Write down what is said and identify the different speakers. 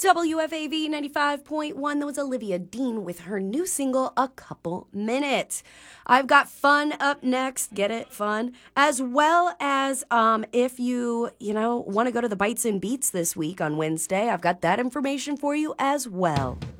Speaker 1: WFAV 95.1. That was Olivia Dean with her new single, A Couple Minutes. I've got fun up next. Get it? Fun. As well as if you want to go to the Bites and Beats this week on Wednesday, I've got that information for you as well.